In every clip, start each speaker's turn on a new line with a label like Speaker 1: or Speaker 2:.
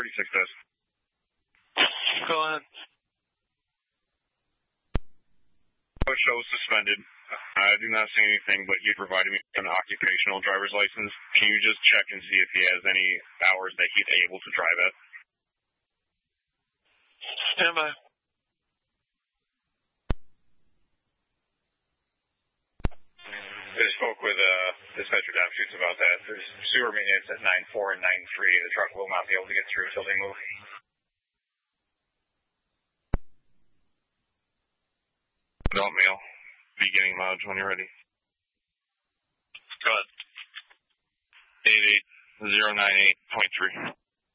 Speaker 1: 36 does.
Speaker 2: Go ahead.
Speaker 1: Show suspended. I do not see anything, but he provided me an occupational driver's license. Can you just check and see if he has any hours that he's able to drive at?
Speaker 2: Stand by.
Speaker 1: I spoke with dispatcher Dapshoots about that. There's sewer maintenance at 9-4 and 9-3. The truck will not be able to get through until they move. Adult male. Beginning mileage when you're ready.
Speaker 2: Go ahead.
Speaker 1: 88098.3.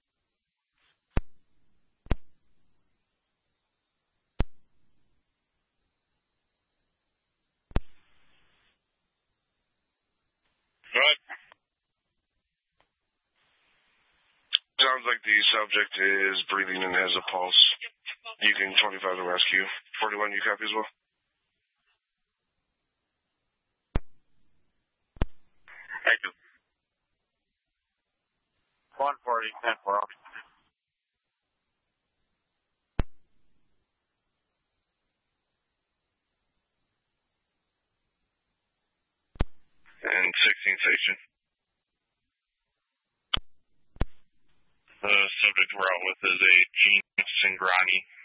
Speaker 3: What? Sounds like the subject is breathing and has a pulse. Using 25 to rescue. 41, you copy as well?
Speaker 2: Thank you. 140, 10-4.
Speaker 1: And 16 station. The subject we're out with is a Gene Singrani.